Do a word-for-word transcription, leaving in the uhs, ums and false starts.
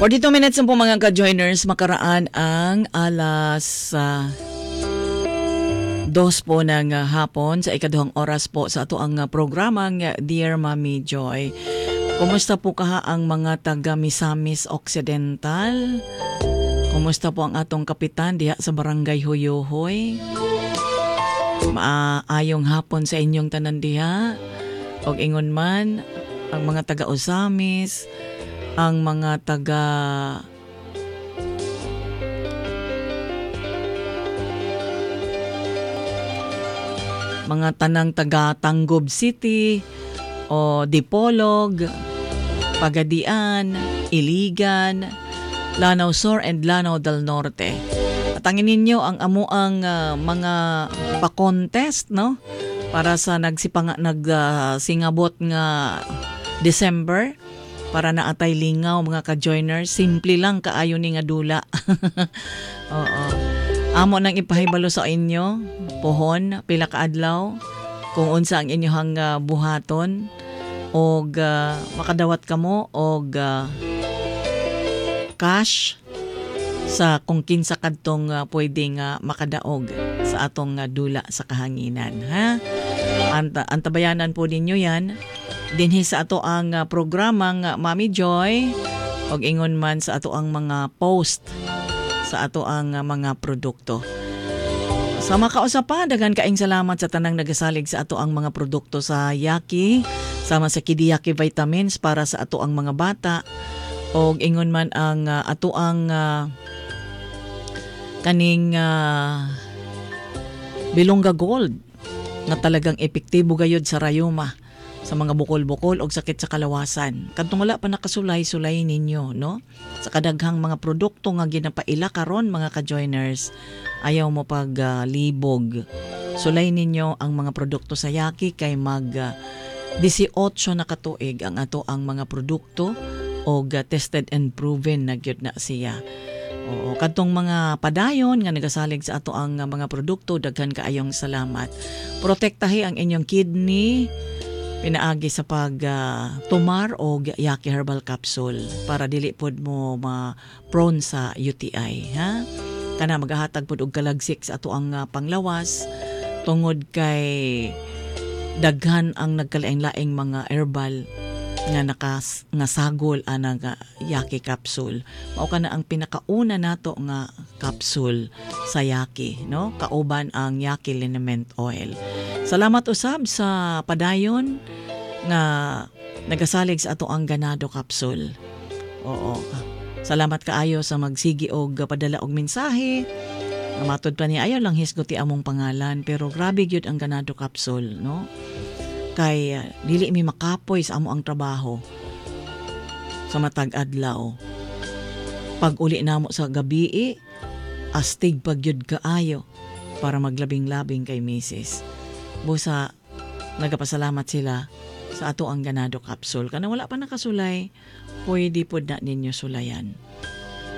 forty-two minutes po mga ka-joiners, makaraan ang alas uh, dos po ng uh, hapon sa ikaduhang oras po sa ato ang uh, programang uh, Dear Mommy Joy. Kumusta po kaha ang mga taga Misamis Occidental? Kumusta po ang atong kapitan diha sa Barangay Huyuhoy? Maayong hapon sa inyong tanan diha. Og ingon man ang mga taga Osamis, ang mga taga mga tanang taga Tanggob City o Dipolog, Pagadian, Iligan, Lanao Sur and Lanao del Norte. Atangin ninyo ang amuang uh, mga pa-contest, no? Para sa nagsipanga nagsingabot uh, nga December para naatay lingaw mga ka-joiners. Simple lang kaayo ni nga dula. Oo. Amo nang ipahibalo sa inyo, pohon, pila ka adlaw, kung unsa ang inyong uh, buhaton, og uh, makadawat kamo og uh, cash sa kung kinsa kadtong uh, pwedeng uh, makadaog sa atong uh, dula sa kahanginan. Ha? Anta, antabayanan po ninyo yan. Dinhi sa ato ang uh, programang uh, Mommy Joy og ingon man sa ato ang mga post sa ato ang uh, mga produkto. Sa makausapa, dagan kaing salamat sa tanang nagasalig sa ato ang mga produkto sa Yaki, sama sa Kidi Yaki Vitamins para sa ato ang mga bata. Og ingon man ang uh, ato ang uh, kaning uh, Bilongga Gold na talagang epektibo gayod sa rayuma, sa mga bukol-bukol o sakit sa kalawasan. Kadtong wala pa nakasulay-sulay ninyo, no? Sa kadaghang mga produkto nga ginapaila karon mga ka-joiners, ayaw mo pag uh, libog. Sulay ninyo ang mga produkto sa Yaki kay mag uh, eighteen na katuig ang ato ang mga produkto o uh, tested and proven na gyud na siya. Oo, kadtong mga padayon nga nagasalig sa ato ang uh, mga produkto, daghan kaayong salamat. Protektahi ang inyong kidney pinaagi sa pag uh, tumar o Yaki Herbal Capsule para dili pod mo ma-prone sa U T I, ha? Kana magahatag pod og kalagsik sa ato ang uh, panglawas tungod kay daghan ang nagkalaing-laing mga herbal nga nakas nga sagol ana nga Yaki Capsule. Mao kana ang pinakauna nato nga capsule sa Yaki, no? Kauban ang Yaki Liniment Oil. Salamat usab sa padayon nga nagasalig sa ato ang Ganado Capsule. Oo. Salamat kaayo sa magsigi og padala og mensahe. Nga matud pa ni ayaw lang hisguti among pangalan, pero grabe gyud ang Ganado Capsule, no? Kay uh, dili mi makapoy sa amo ang trabaho sa matag adlaw. Pag uli namo sa gabi, astig pagyud kaayo para maglabing-labing kay misis. Busa nagapasalamat sila sa ato ang Ganado Capsule. Kana wala pa nakasulay, pwede pod na ninyo sulayan.